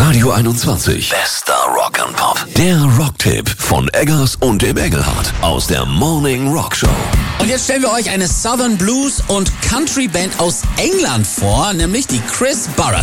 Radio 21. Bester Rock and Pop. Der Rocktipp von Eggers und dem Engelhardt aus der Morning Rock Show. Und jetzt stellen wir euch eine Southern Blues und Country Band aus England vor, nämlich die Chris Barras.